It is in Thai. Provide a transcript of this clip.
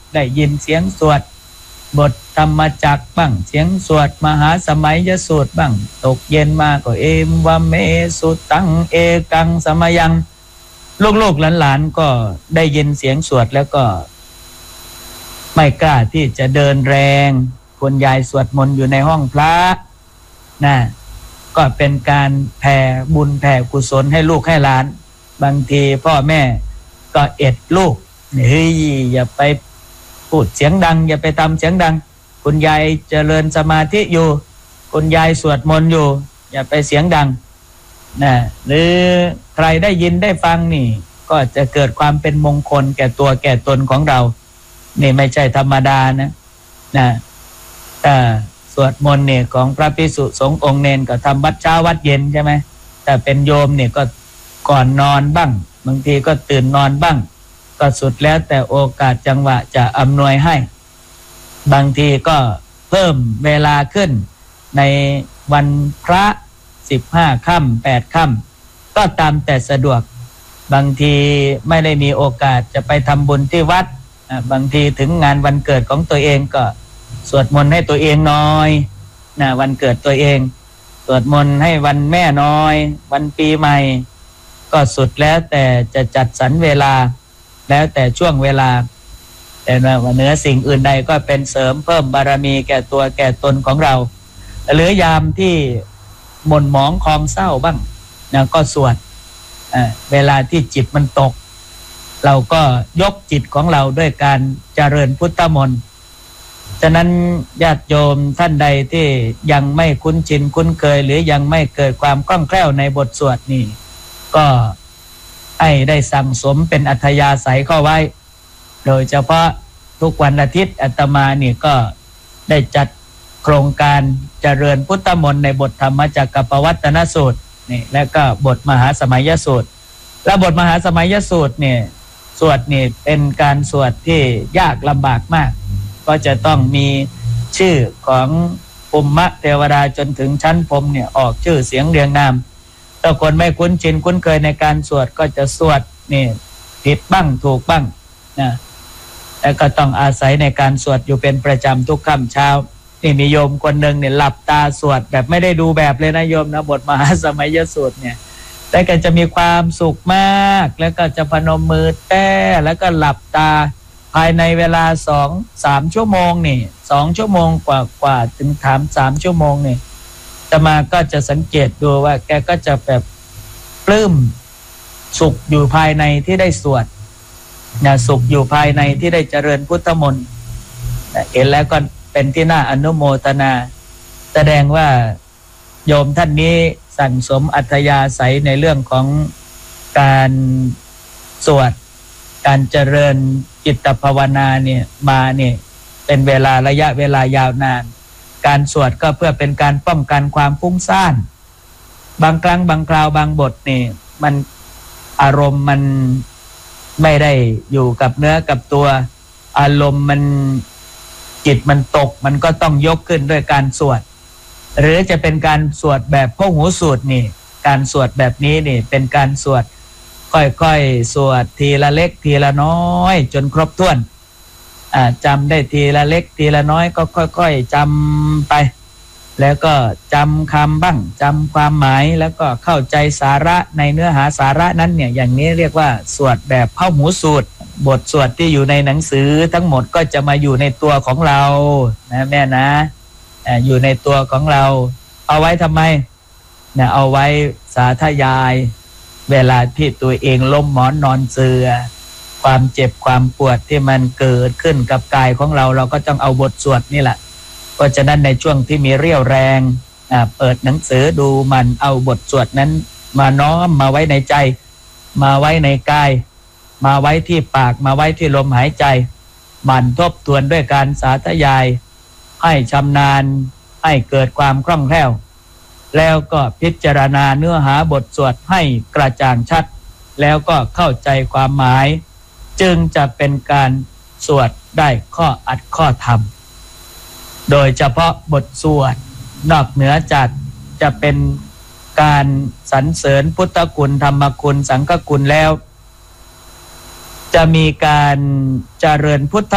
ได้ยินเสียงสวดบทธรรมจักรบ้างเสียงสวดมหาสมัยยสูตรบ้างตกเย็นมาก็เอมวะเมสุตังเอกังสมยังลูกๆหลานๆก็ได้ยินเสียงสวดแล้วก็ไม่กล้าที่จะเดินแรงคุณยายสวดมนต์อยู่ในห้องพระนะก็เป็นการแผ่บุญแผ่กุศลให้ลูกให้หลานบางทีพ่อแม่ก็เอ็ดลูกเฮ้ยอย่าไปพูดเสียงดังอย่าไปทำเสียงดังคุณยายเจริญสมาธิอยู่คุณยายสวดมนต์อยู่อย่าไปเสียงดังนะหรือใครได้ยินได้ฟังนี่ก็จะเกิดความเป็นมงคลแก่ตัวแก่ตนของเรานี่ไม่ใช่ธรรมดานะสวดมนต์เนี่ยของพระภิกษุสงฆ์องค์เนนก็ทำวัดเช้าวัดเย็นใช่ไหมแต่เป็นโยมเนี่ยก็ก่อนนอนบ้างบางทีก็ตื่นนอนบ้างก็สุดแล้วแต่โอกาสจังหวะจะอำนวยให้บางทีก็เพิ่มเวลาขึ้นในวันพระ15 ค่ำ8 ค่ำก็ตามแต่สะดวกบางทีไม่ได้มีโอกาสจะไปทำบุญที่วัดบางทีถึงงานวันเกิดของตัวเองก็สวดมนต์ให้ตัวเองหน่อยวันเกิดตัวเองสวดมนต์ให้วันแม่น้อยวันปีใหม่ก็สุดแล้วแต่จะจัดสรรเวลาแล้วแต่ช่วงเวลาแต่ว่าเหนือสิ่งอื่นใดก็เป็นเสริมเพิ่มบารมีแก่ตัวแก่ตนของเราหรือยามที่หม่นหมองคลองเศร้าบ้างก็สวดเวลาที่จิตมันตกเราก็ยกจิตของเราด้วยการเจริญพุทธมนต์ฉะนั้นญาติโยมท่านใดที่ยังไม่คุ้นชินคุ้นเคยหรือยังไม่เกิดความคล่องแคล่วในบทสวดนี่ก็ให้ได้สั่งสมเป็นอัธยาศัยเข้าไว้โดยเฉพาะทุกวันอาทิตย์อาตมานี่ก็ได้จัดโครงการเจริญพุทธมนต์ในบทธรรมจักรปวัตตนสูตรนี่และก็บทมหาสมัยยสูตรและบทมหาสมัยยสูตรเนี่ยสวดนี่เป็นการสวดที่ยากลำบากมากก็จะต้องมีชื่อของภูมิเทวดาจนถึงชั้นพรหมเนี่ยออกชื่อเสียงเรียงนามถ้าคนไม่คุ้นชินคุ้นเคยในการสวดก็จะสวดนี่ผิดบ้างถูกบ้างนะแล้วก็ต้องอาศัยในการสวดอยู่เป็นประจำทุกค่ำเช้านี่มีโยมคนหนึ่งเนี่ยหลับตาสวดแบบไม่ได้ดูแบบเลยนะโยมนะบทมหาสมัยยสูตรเนี่ยแต่ก็จะมีความสุขมากแล้วก็จะพนมมือแต้แล้วก็หลับตาภายในเวลา2-3 ชั่วโมงนี่2 ชั่วโมงกว่าถึง3 ชั่วโมงนี่อาตมาก็จะสังเกตดูว่าแกก็จะแบบปลื้มสุขอยู่ภายในที่ได้สวดสุขอยู่ภายในที่ได้เจริญพุทธมนต์เห็นแล้วก็เป็นที่น่าอนุโมทนาแสดงว่าโยมท่านนี้สั่งสมอัธยาศัยในเรื่องของการสวดการเจริญจิตภาวนาเนี่ยมาเนี่ยเป็นเวลาระยะเวลายาวนานการสวดก็เพื่อเป็นการป้องกันความฟุ้งซ่านบางครั้งบางคราวบางบทนี่มันอารมณ์มันไม่ได้อยู่กับเนื้อกับตัวอารมณ์มันจิตมันตกมันก็ต้องยกขึ้นด้วยการสวดหรือจะเป็นการสวดแบบพหูสูตรนี่การสวดแบบนี้นี่เป็นการสวดค่อยๆสวดทีละเล็กทีละน้อยจนครบถ้วนจำได้ทีละเล็กทีละน้อยก็ค่อยๆจำไปแล้วก็จำคำบ้างจำความหมายแล้วก็เข้าใจสาระในเนื้อหาสาระนั้นเนี่ยอย่างนี้เรียกว่าสวดแบบพหูสูตรบทสวดที่อยู่ในหนังสือทั้งหมดก็จะมาอยู่ในตัวของเรานะแม่นะอยู่ในตัวของเราเอาไว้ทำไมเอาไว้สาธยายเวลาที่ตัวเองล้มหมอนนอนเสื่อความเจ็บความปวดที่มันเกิดขึ้นกับกายของเราเราก็ต้องเอาบทสวดนี่แหละเพราะฉะนั้นในช่วงที่มีเรี่ยวแรงเปิดหนังสือดูมันเอาบทสวดนั้นมาน้อมมาไว้ในใจมาไว้ในกายมาไว้ที่ปากมาไว้ที่ลมหายใจมันทบทวนด้วยการสาธยายให้ชำนาญให้เกิดความคล่องแคล่วแล้วก็พิจารณาเนื้อหาบทสวดให้กระจ่างชัดแล้วก็เข้าใจความหมายจึงจะเป็นการสวดได้ข้ออัดข้อธรรมโดยเฉพาะบทสวดนอกเหนือจากจะเป็นการสรรเสริญพุทธคุณธรรมคุณสังฆคุณแล้วจะมีการเจริญพุทธ